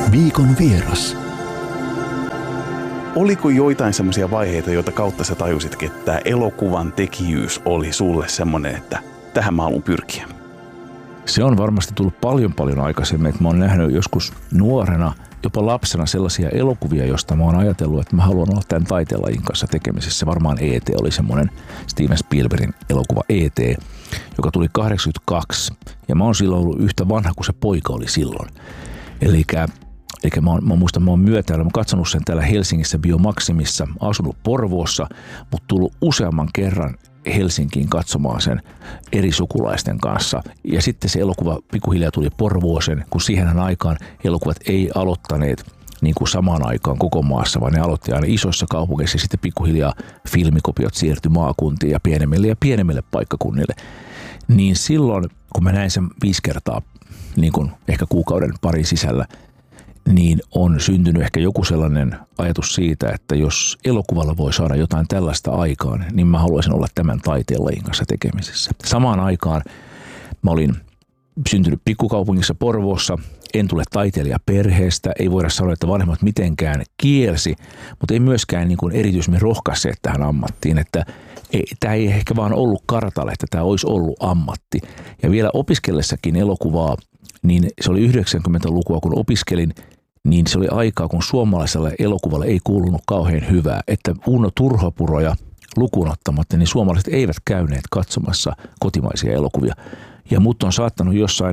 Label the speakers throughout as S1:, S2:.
S1: Viikon vieras.
S2: Oliko joitain semmoisia vaiheita, joita kautta sä tajusitkin, että tämä elokuvan tekijyys oli sulle semmoinen, että tähän mä haluan pyrkiä?
S3: Se on varmasti tullut paljon aikaisemmin, että mä oon nähnyt joskus nuorena, jopa lapsena sellaisia elokuvia, joista mä oon ajatellut, että mä haluan olla tämän taiteenlajin kanssa tekemisessä. Varmaan E.T. oli semmoinen Steven Spielbergin elokuva E.T., joka tuli 1982, ja mä oon silloin ollut yhtä vanha kuin se poika oli silloin. Eli mä muistan, mä oon myötäillä, mä oon katsonut sen täällä Helsingissä Biomaximissa, asunut Porvoossa, mutta tullut useamman kerran Helsinkiin katsomaan sen eri sukulaisten kanssa. Ja sitten se elokuva pikkuhiljaa tuli Porvooseen, kun siihen aikaan elokuvat ei aloittaneet niin kuin samaan aikaan koko maassa, vaan ne aloitti aina isoissa kaupungeissa ja sitten pikkuhiljaa filmikopiot siirtyi maakuntiin ja pienemmille paikkakunnille. Niin silloin, kun mä näin sen 5 kertaa, niin kuin ehkä kuukauden parin sisällä, niin on syntynyt ehkä joku sellainen ajatus siitä, että jos elokuvalla voi saada jotain tällaista aikaan, niin mä haluaisin olla tämän taiteenlajin kanssa tekemisessä. Samaan aikaan mä olin syntynyt pikkukaupungissa Porvoossa, en tule taiteilijaperheestä, ei voida sanoa, että vanhemmat mitenkään kielsi, mutta ei myöskään niin kuin erityisemmin rohkaisseet tähän ammattiin, että tämä ei ehkä vaan ollut kartalle, että tämä olisi ollut ammatti. Ja vielä opiskellessakin elokuvaa, niin se oli 90-lukua, kun opiskelin, niin se oli aikaa, kun suomalaiselle elokuvalle ei kuulunut kauhean hyvää, että Uno Turhapuroja lukuun ottamatta, niin suomalaiset eivät käyneet katsomassa kotimaisia elokuvia. Ja mut on saattanut jossain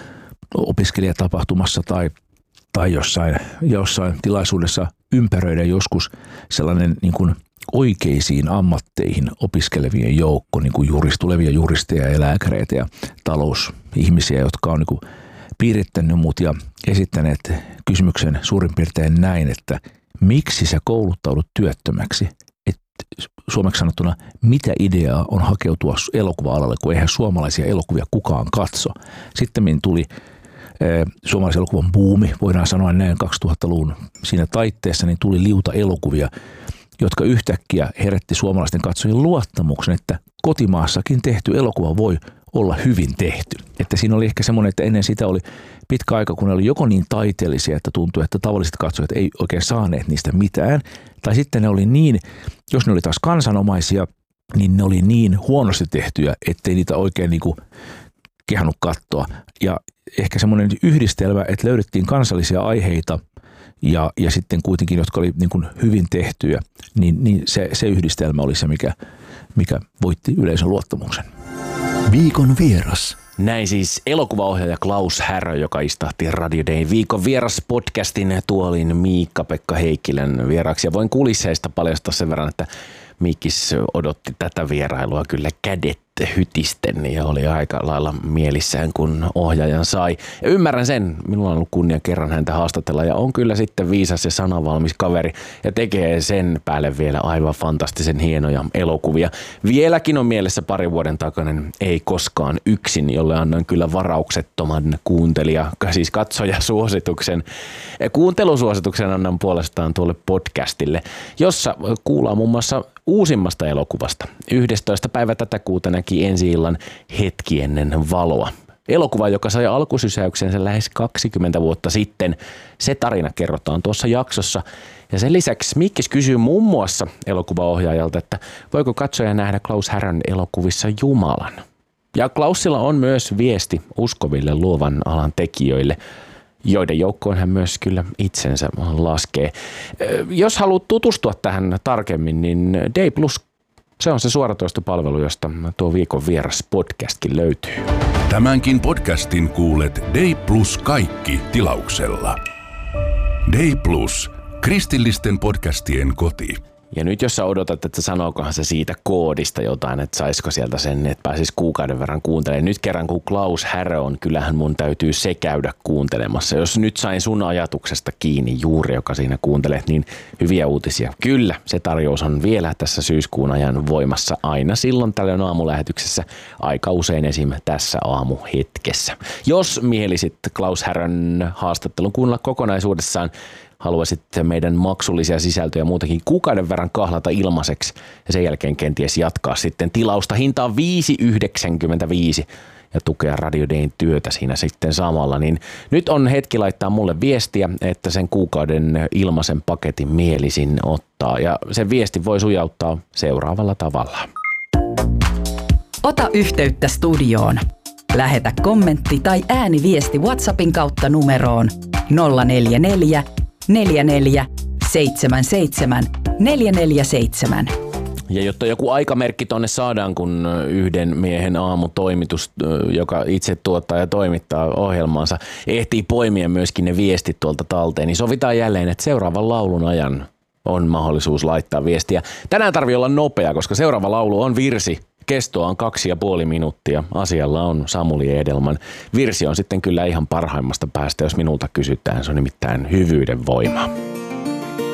S3: opiskelijatapahtumassa tai jossain tilaisuudessa ympäröidä joskus sellainen niin kuin oikeisiin ammatteihin opiskelevien joukko, niin kuin tulevia juristeja ja lääkäreitä ja talousihmisiä, jotka on niin kuin piirittänyt mut ja esittäneet kysymyksen suurin piirtein näin, että miksi sä kouluttaudut työttömäksi? Et suomeksi sanottuna, mitä ideaa on hakeutua elokuva-alalle, kun eihän suomalaisia elokuvia kukaan katso. Sitten tuli suomalaisen elokuvan buumi, voidaan sanoa näin 2000-luvun siinä taitteessa, niin tuli liuta elokuvia, jotka yhtäkkiä herätti suomalaisten katsojien luottamuksen, että kotimaassakin tehty elokuva voi olla hyvin tehty. Että siinä oli ehkä semmoinen, että ennen sitä oli pitkä aika, kun ne oli joko niin taiteellisia, että tuntui, että tavalliset katsojat ei oikein saaneet niistä mitään. Tai sitten ne oli niin, jos ne oli taas kansanomaisia, niin ne oli niin huonosti tehtyjä, ettei niitä oikein niin kuin kehannut katsoa. Ja ehkä semmoinen yhdistelmä, että löydettiin kansallisia aiheita ja sitten kuitenkin, jotka oli niin kuin hyvin tehtyjä, niin se yhdistelmä oli se, mikä voitti yleisön luottamuksen.
S1: Viikon vieras.
S4: Näin siis elokuvaohjaaja Klaus Härö, joka istahti Radio Dayn Viikon vieras podcastin tuolin Miikka-Pekka Heikkilän vieraaksi. Ja voin kulisseista paljastaa sen verran, että Miikkis odotti tätä vierailua kyllä kädet hytisten ja oli aika lailla mielissään, kun ohjaajan sai. Ja ymmärrän sen, minulla on ollut kunnia kerran häntä haastatella ja on kyllä sitten viisas ja sanavalmis kaveri ja tekee sen päälle vielä aivan fantastisen hienoja elokuvia. Vieläkin on mielessä 2 vuoden takainen Ei koskaan yksin, jolle annan kyllä varauksettoman katsojasuosituksen. Kuuntelusuosituksen annan puolestaan tuolle podcastille, jossa kuullaan muun muassa uusimmasta elokuvasta. 11. päivä tätä kuuta näki ensi-illan Hetki ennen valoa. Elokuva, joka sai alkusysäyksensä lähes 20 vuotta sitten. Se tarina kerrotaan tuossa jaksossa. Ja sen lisäksi Mikkis kysyy muun muassa elokuvaohjaajalta, että voiko katsoja nähdä Klaus Härön elokuvissa Jumalan. Ja Klausilla on myös viesti uskoville luovan alan tekijöille, joiden joukkoon hän myös kyllä itsensä laskee. Jos haluat tutustua tähän tarkemmin, niin Day Plus, se on se suoratoistopalvelu, josta tuo Viikon vieras podcastkin löytyy.
S5: Tämänkin podcastin kuulet Day Plus kaikki tilauksella. Day Plus, kristillisten podcastien koti.
S4: Ja nyt jos sä odotat, että sanookohan se siitä koodista jotain, että saisiko sieltä sen, että pääsis kuukauden verran kuuntelemaan. Nyt kerran kun Klaus Härö on, kyllähän mun täytyy se käydä kuuntelemassa. Jos nyt sain sun ajatuksesta kiinni juuri, joka siinä kuuntelet, niin hyviä uutisia. Kyllä, se tarjous on vielä tässä syyskuun ajan voimassa aina silloin tällöin aamulähetyksessä, aika usein esim. Tässä aamuhetkessä. Jos mielisit Klaus Härön haastattelun kuunnella kokonaisuudessaan, haluaisit meidän maksullisia sisältöjä muutakin kuukauden verran kahlata ilmaiseksi ja sen jälkeen kenties jatkaa sitten tilausta. Hinta on 5,95 ja tukea Radio Dayn työtä siinä sitten samalla, niin nyt on hetki laittaa mulle viestiä, että sen kuukauden ilmaisen paketin mielisin ottaa. Ja sen viesti voi sujauttaa seuraavalla tavalla.
S6: Ota yhteyttä studioon. Lähetä kommentti tai ääniviesti WhatsAppin kautta numeroon 044 44 77 447.
S4: Ja jotta joku aikamerkki tonne saadaan, kun yhden miehen aamutoimitus, joka itse tuottaa ja toimittaa ohjelmaansa, ehtii poimia myöskin ne viestit tuolta talteen, niin sovitaan jälleen, että seuraavan laulun ajan on mahdollisuus laittaa viestiä. Tänään tarvii olla nopea, koska seuraava laulu on virsi. Kestoa on 2,5 minuuttia. Asialla on Samuli Edelman. Virsi on sitten kyllä ihan parhaimmasta päästä, jos minulta kysytään. Se on nimittäin hyvyyden voima.